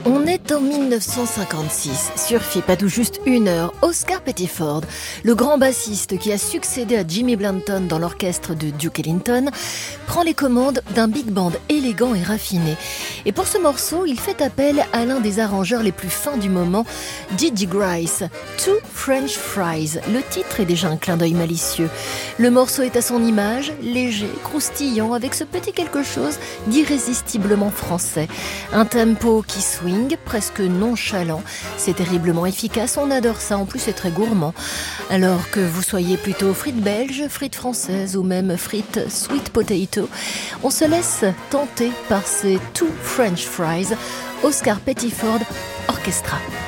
On est en 1956, sur FIP à tout juste 1 heure, Oscar Pettiford, le grand bassiste qui a succédé à Jimmy Blanton dans l'orchestre de Duke Ellington, prend les commandes d'un big band élégant et raffiné. Et pour ce morceau, il fait appel à l'un des arrangeurs les plus fins du moment, Gigi Grice, Two French Fries. Le titre est déjà un clin d'œil malicieux. Le morceau est à son image, léger, croustillant, avec ce petit quelque chose d'irrésistiblement français. Un tempo qui swing, presque nonchalant. C'est terriblement efficace, on adore ça, en plus c'est très gourmand. Alors que vous soyez plutôt frites belges, frites françaises ou même frites sweet potato, on se laisse tenter par ces Two French Fries, Oscar Pettiford Orchestra.